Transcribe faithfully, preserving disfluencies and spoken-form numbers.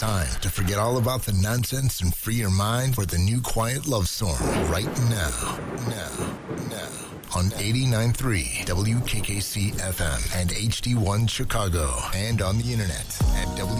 time to forget all about the nonsense and free your mind for the new quiet love song right now. Now. Now. On eighty-nine point three W K K C F M and H D one Chicago, and on the internet at W